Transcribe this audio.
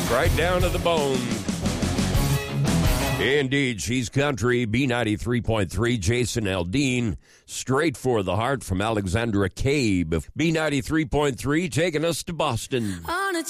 Right down to the bone. Indeed, she's country. B93.3, Jason Aldean. Straight for the heart from Alexandra Cabe. B93.3, taking us to Boston.